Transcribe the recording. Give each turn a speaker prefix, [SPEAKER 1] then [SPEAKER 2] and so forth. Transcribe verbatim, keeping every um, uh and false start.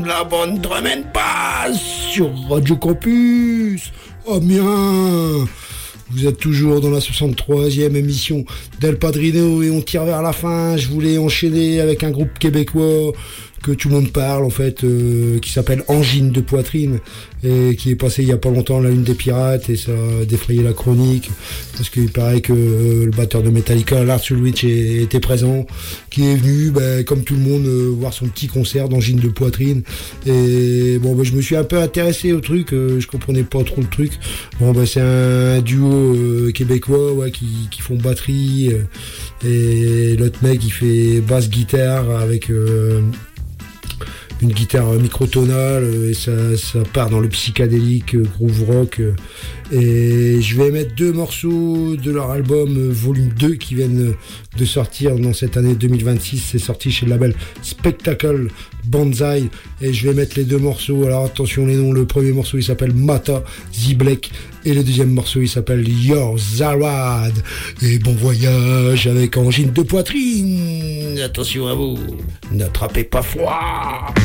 [SPEAKER 1] La bande drum and bass sur Radio Campus Amiens. Vous êtes toujours dans la soixante-troisième émission d'El Padrino et on tire vers la fin. Je voulais enchaîner avec un groupe québécois que tout le monde parle en fait, euh, qui s'appelle Angine de Poitrine et qui est passé il y a pas longtemps à la Une des Pirates et ça a défrayé la chronique parce qu'il paraît que euh, le batteur de Metallica, Lars Ulrich, était présent, qui est venu bah, comme tout le monde euh, voir son petit concert d'Angine de Poitrine et bon bah, je me suis un peu intéressé au truc, euh, je comprenais pas trop le truc. Bon bah c'est un duo euh, québécois ouais, qui, qui font batterie euh, et l'autre mec il fait basse guitare avec euh, une guitare microtonale et ça, ça part dans le psychédélique groove rock et je vais mettre deux morceaux de leur album volume deux qui viennent de sortir dans cette année deux mille vingt-six. C'est sorti chez le label Spectacle Banzai et je vais mettre les deux morceaux. Alors attention les noms, le premier morceau il s'appelle Mata Ziblek et le deuxième morceau il s'appelle Your Zawad. Et bon voyage avec Angine de Poitrine. Attention à vous, n'attrapez pas froid.